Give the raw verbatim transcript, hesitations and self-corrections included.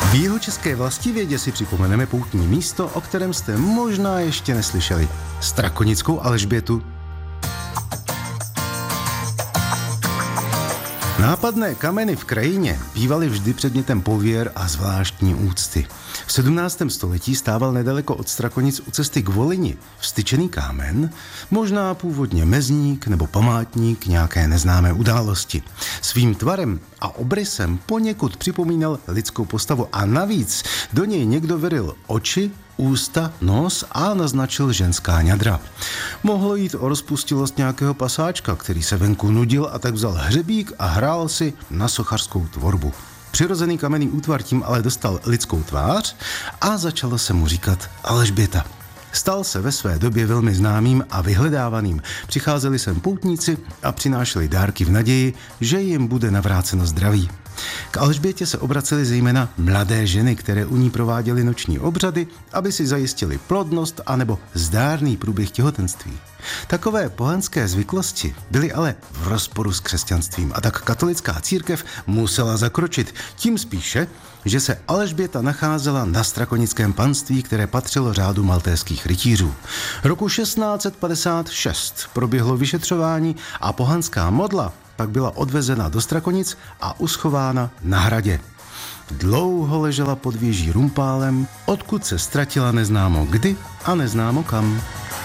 V jihočeské Vlastivědě si připomeneme poutní místo, o kterém jste možná ještě neslyšeli. Strakonickou Alžbětu. Nápadné kameny v krajině bývaly vždy předmětem pověr a zvláštní úcty. V sedmnáctém století stával nedaleko od Strakonic u cesty k Volyni vztyčený kámen, možná původně mezník nebo památník nějaké neznámé události. Svým tvarem a obrysem poněkud připomínal lidskou postavu a navíc do něj někdo vyril oči, ústa, nos a naznačil ženská ňadra. Mohlo jít o rozpustilost nějakého pasáčka, který se venku nudil a tak vzal hřebík a hrál si na sochařskou tvorbu. Přirozený kamenný útvar tím ale dostal lidskou tvář a začalo se mu říkat Alžběta. Stal se ve své době velmi známým a vyhledávaným. Přicházeli sem poutníci a přinášeli dárky v naději, že jim bude navráceno zdraví. K Alžbětě se obracely zejména mladé ženy, které u ní prováděly noční obřady, aby si zajistili plodnost anebo zdárný průběh těhotenství. Takové pohanské zvyklosti byly ale v rozporu s křesťanstvím a tak katolická církev musela zakročit. Tím spíše, že se Alžběta nacházela na strakonickém panství, které patřilo řádu maltéských rytířů. Roku šestnáct set padesát šest proběhlo vyšetřování a pohanská modla pak byla odvezena do Strakonic a uschována na hradě. Dlouho ležela pod věží Rumpálem, odkud se ztratila neznámo kdy a neznámo kam.